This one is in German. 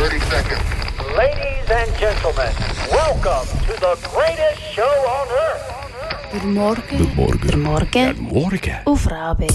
30 seconds. Ladies and gentlemen, welcome to the greatest show on earth. Guten Morgen. Guten Morgen. Guten Morgen. Guten Morgen. Auf Rabe.